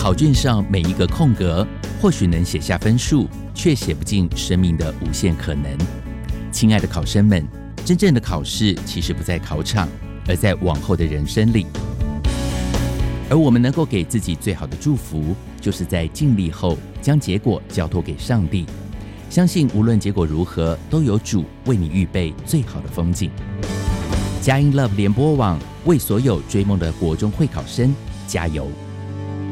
考卷上每一个空格，或许能写下分数，却写不尽生命的无限可能。亲爱的考生们，真正的考试其实不在考场，而在往后的人生里。而我们能够给自己最好的祝福，就是在尽力后将结果交托给上帝，相信无论结果如何，都有主为你预备最好的风景。佳音 Love 联播网为所有追梦的国中会考生加油！